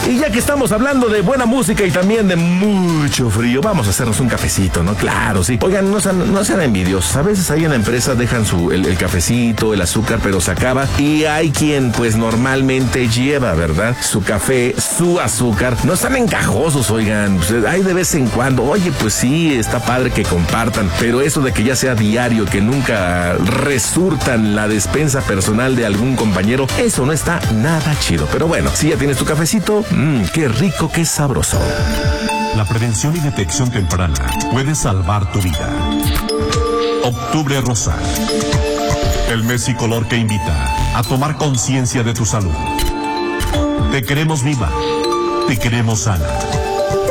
Y ya que estamos hablando de buena música y también de mucho frío, vamos a hacernos un cafecito, ¿no? Claro, sí. Oigan, no sean envidiosos. A veces ahí en la empresa dejan el cafecito, el azúcar, pero se acaba. Y hay quien, pues, normalmente lleva, ¿verdad? Su café, su azúcar. No están encajosos, oigan. Pues, hay de vez en cuando. Oye, pues sí, está padre que compartan. Pero eso de que ya sea diario, que nunca resurtan la despensa personal de algún compañero, eso no está nada chido. Pero bueno, si ya tienes tu cafecito, qué rico, qué sabroso. La prevención y detección temprana puede salvar tu vida. Octubre Rosa. El mes y color que invita a tomar conciencia de tu salud. Te queremos viva. Te queremos sana.